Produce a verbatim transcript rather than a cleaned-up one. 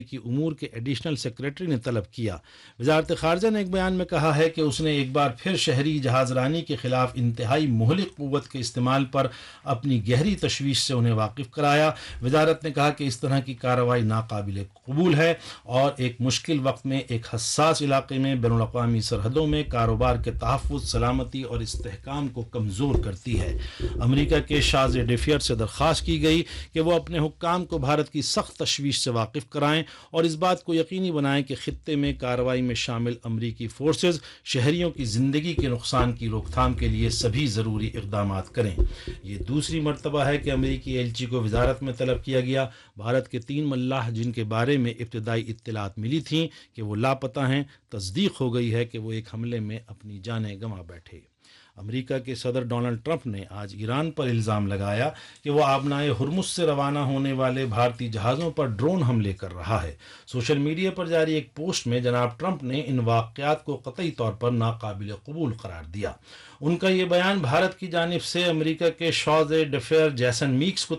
کی امور کے ایڈیشنل سیکریٹری نے طلب کیا۔ وزارت خارجہ نے ایک بیان میں کہا ہے کہ اس نے ایک بار پھر شہری جہاز رانی کے خلاف انتہائی مہلک قوت کے استعمال پر اپنی گہری تشویش سے انہیں واقف کرایا۔ وزارت نے کہا کہ اس طرح کی کارروائی ناقابل قبول ہے اور ایک مشکل وقت میں ایک حساس علاقے میں بین الاقوامی سرحدوں میں کاروبار کے تحفظ، سلامتی اور استحکام کو کمزور کرتی ہے۔ امریکہ کے شاذ ڈیفیر سے درخواست کی گئی کہ وہ اپنے حکام کو بھارت کی سخت تشویش سے واقف کرائیں اور اس بات کو یقینی بنائیں کہ خطے میں کارروائی میں شامل امریکی فورسز شہریوں کی زندگی کے نقصان کی روک تھام کے لیے سبھی ضروری اقدامات کریں۔ یہ دوسری مرتبہ ہے کہ امریکی ایلچی کو وزارت میں طلب کیا گیا۔ بھارت کے تین ملاح جن کے بارے میں ابتدائی اطلاعات ملی تھیں کہ وہ لاپتہ ہیں، تصدیق ہو گئی ہے کہ وہ ایک حملے میں اپنی جانیں گنوا بیٹھے۔ امریکہ کے صدر ڈونلڈ ٹرمپ نے آج ایران پر الزام لگایا کہ وہ آبنائے ہرمز سے روانہ ہونے والے بھارتی جہازوں پر ڈرون حملے کر رہا ہے۔ سوشل میڈیا پر جاری ایک پوسٹ میں جناب ٹرمپ نے ان واقعات کو قطعی طور پر ناقابل قبول قرار دیا۔ ان کا یہ بیان بھارت کی جانب سے امریکہ کے شاذ ڈیفیر جیسن میکس کو